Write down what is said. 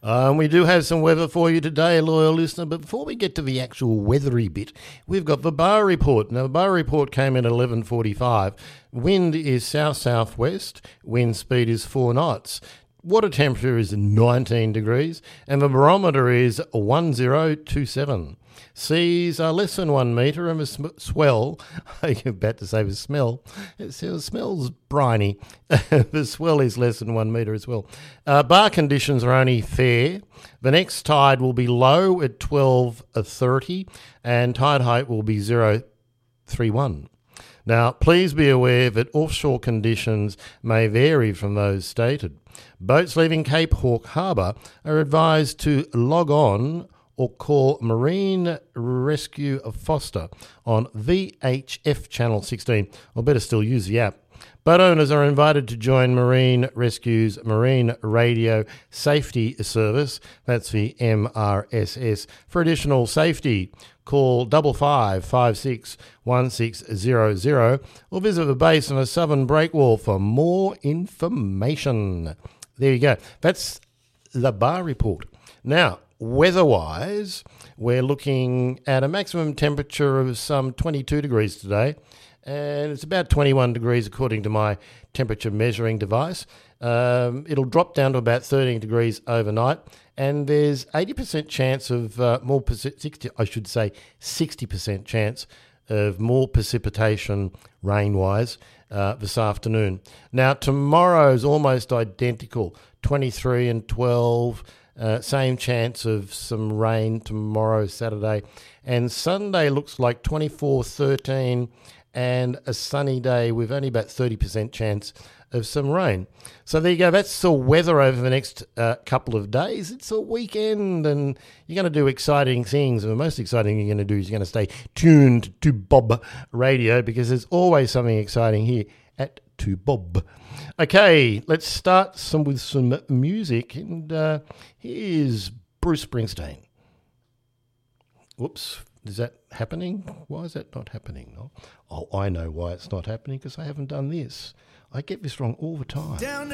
We do have some weather for you today, loyal listener, but before we get to the actual weathery bit, we've got the bar report. Now, the bar report came in at 11:45. Wind is south-southwest, wind speed is 4 knots. Water temperature is 19 degrees, and the barometer is 1027. Seas are less than 1 metre, and the swell, I'm about to say the smell, it smells briny. The swell is less than 1 metre as well. Bar conditions are only fair. The next tide will be low at 12:30, and tide height will be 0.31. Now, please be aware that offshore conditions may vary from those stated. Boats leaving Cape Hawke Harbour are advised to log on or call Marine Rescue of Foster on VHF Channel 16, or better still, use the app. Boat owners are invited to join Marine Rescue's Marine Radio Safety Service, that's the MRSS, for additional safety. Call 5556 1600 or visit the base on the Southern Breakwall for more information. There you go. That's the bar report. Now, weather-wise, we're looking at a maximum temperature of some 22 degrees today, and it's about 21 degrees according to my temperature measuring device. It'll drop down to about 13 degrees overnight, and there's 80% chance of 60% chance of more precipitation rain-wise this afternoon. Now, tomorrow's almost identical, 23 and 12. Same chance of some rain tomorrow, Saturday. And Sunday looks like 24, 13, and a sunny day with only about 30% chance of some rain. So there you go. That's the weather over the next couple of days. It's a weekend and you're going to do exciting things. And the most exciting thing you're going to do is you're going to stay tuned to Bob Radio, because there's always something exciting here at 2Bob. Okay, let's start with some music. And here's Bruce Springsteen. Whoops. Is that happening? Why is that not happening? Oh, I know why it's not happening, because I haven't done this. I get this wrong all the time.